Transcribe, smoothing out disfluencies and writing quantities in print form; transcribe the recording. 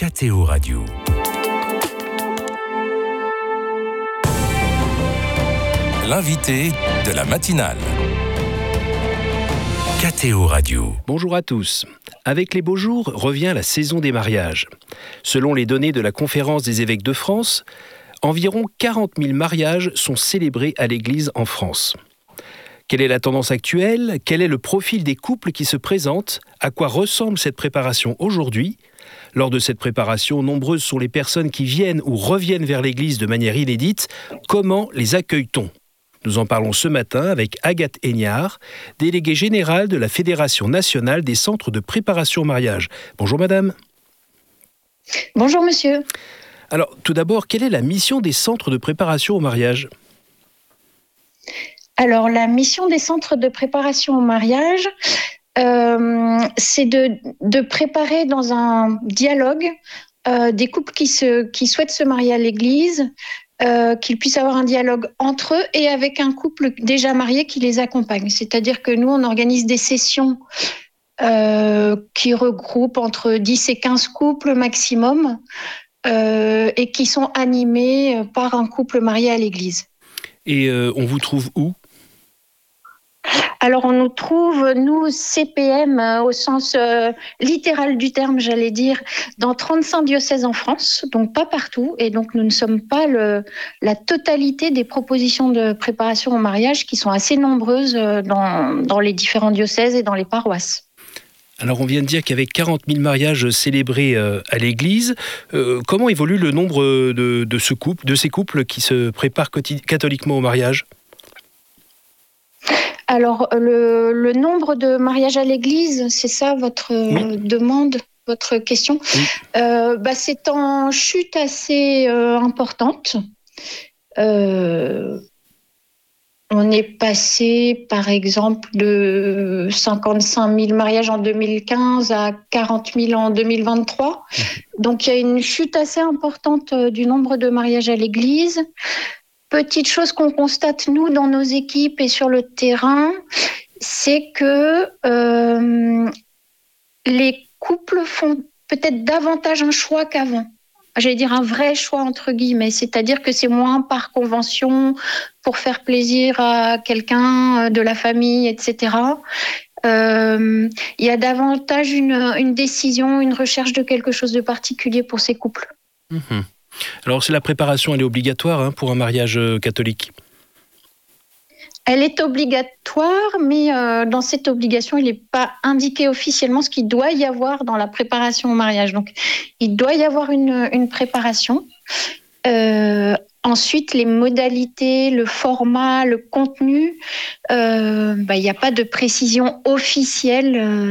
KTO Radio. L'invité de la matinale. KTO Radio. Bonjour à tous. Avec les beaux jours revient la saison des mariages. Selon les données de la Conférence des évêques de France, environ 40 000 mariages sont célébrés à l'église en France. Quelle est la tendance actuelle ? Quel est le profil des couples qui se présentent ? À quoi ressemble cette préparation aujourd'hui ? Lors de cette préparation, nombreuses sont les personnes qui viennent ou reviennent vers l'église de manière inédite. Comment les accueille-t-on ? Nous en parlons ce matin avec Agathe Haignard, déléguée générale de la Fédération nationale des centres de préparation au mariage. Bonjour madame. Bonjour monsieur. Alors tout d'abord, quelle est la mission des centres de préparation au mariage ? Alors la mission des centres de préparation au mariage, c'est de préparer dans un dialogue des couples qui souhaitent se marier à l'église, qu'ils puissent avoir un dialogue entre eux et avec un couple déjà marié qui les accompagne. C'est-à-dire que nous, on organise des sessions qui regroupent entre 10 et 15 couples maximum et qui sont animés par un couple marié à l'église. Et on vous trouve où ? Alors, on nous trouve, nous, CPM, au sens littéral du terme, j'allais dire, dans 35 diocèses en France, donc pas partout. Et donc, nous ne sommes pas la totalité des propositions de préparation au mariage qui sont assez nombreuses dans les différents diocèses et dans les paroisses. Alors, on vient de dire qu'avec 40 000 mariages célébrés à l'église, comment évolue le nombre de ces couples qui se préparent catholiquement au mariage ? Alors, le nombre de mariages à l'église, c'est ça votre demande, votre question ? Oui. C'est en chute assez importante. On est passé, par exemple, de 55 000 mariages en 2015 à 40 000 en 2023. Donc, il y a une chute assez importante du nombre de mariages à l'église. Petite chose qu'on constate, nous, dans nos équipes et sur le terrain, c'est que les couples font peut-être davantage un choix qu'avant. J'allais dire un vrai choix, entre guillemets. C'est-à-dire que c'est moins par convention, pour faire plaisir à quelqu'un de la famille, etc. Il y a davantage une décision, une recherche de quelque chose de particulier pour ces couples. Mmh. Alors, la préparation, elle est obligatoire pour un mariage catholique ? Elle est obligatoire, mais dans cette obligation, il n'est pas indiqué officiellement ce qu'il doit y avoir dans la préparation au mariage. Donc, il doit y avoir une préparation. Ensuite, les modalités, le format, le contenu, il n'y a pas de précision officielle